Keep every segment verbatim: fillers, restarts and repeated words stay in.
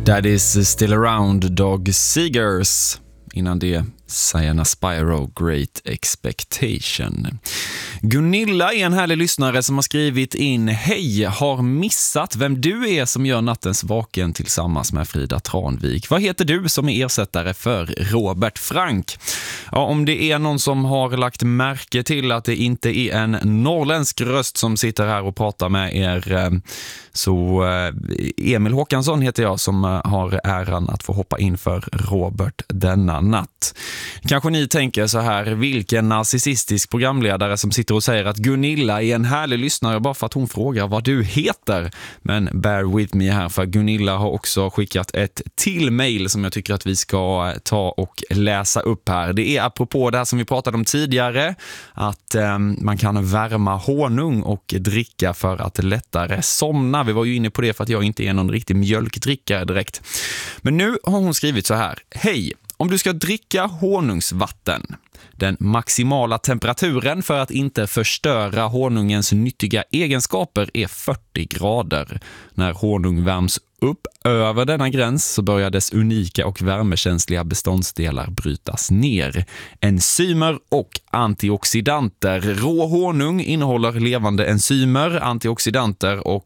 That is Still Around, Dog Seegers. Innan det, Sienna Spyro, Great Expectation. Gunilla är en härlig lyssnare som har skrivit in: hej, har missat vem du är som gör Nattens vaken tillsammans med Frida Tranvik. Vad heter du som är ersättare för Robert Frank? Ja, om det är någon som har lagt märke till att det inte är en norrländsk röst som sitter här och pratar med er, så Emil Håkansson heter jag, som har äran att få hoppa in för Robert denna natt. Kanske ni tänker så här: vilken narcissistisk programledare som sitter och säger att Gunilla är en härlig lyssnare bara för att hon frågar vad du heter. Men bear with me här, för Gunilla har också skickat ett till mejl som jag tycker att vi ska ta och läsa upp här. Det är apropå det här som vi pratade om tidigare, att eh, man kan värma honung och dricka för att lättare somna. Vi var ju inne på det för att jag inte är någon riktig mjölkdrickare direkt. Men nu har hon skrivit så här: hej, om du ska dricka honungsvatten, den maximala temperaturen för att inte förstöra honungens nyttiga egenskaper är fyrtio grader. När honung värms upp över denna gräns så börjar dess unika och värmekänsliga beståndsdelar brytas ner. Enzymer och antioxidanter. Rå honung innehåller levande enzymer, antioxidanter och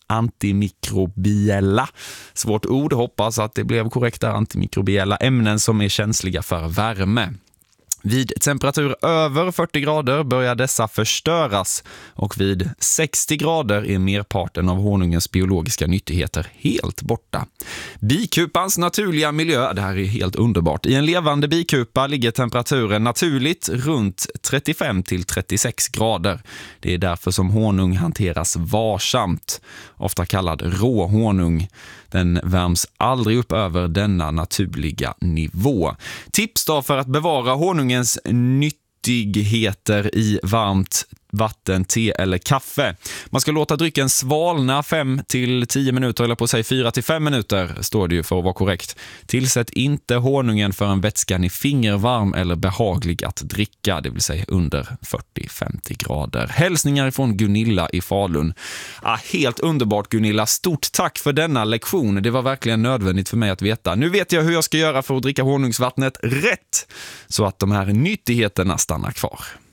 antimikrobiella, svårt ord, hoppas att det blev korrekt där, antimikrobiella ämnen som är känsliga för värme. Vid temperatur över fyrtio grader börjar dessa förstöras, och vid sextio grader är merparten av honungens biologiska nyttigheter helt borta. Bikupans naturliga miljö, det här är helt underbart. I en levande bikupa ligger temperaturen naturligt runt trettiofem till trettiosex grader. Det är därför som honung hanteras varsamt, ofta kallad rå honung. Den värms aldrig upp över denna naturliga nivå. Tips då för att bevara honungens nyttigheter i varmt vatten, te eller kaffe. Man ska låta drycken svalna fem till tio minuter, eller på sig fyra till fem minuter, står det ju för att vara korrekt. Tillsätt inte honungen förrän vätskan är fingervarm eller behaglig att dricka, det vill säga under fyrtio till femtio grader. Hälsningar från Gunilla i Falun. Ah, helt underbart, Gunilla. Stort tack för denna lektion. Det var verkligen nödvändigt för mig att veta. Nu vet jag hur jag ska göra för att dricka honungsvattnet rätt, så att de här nyttigheterna stannar kvar.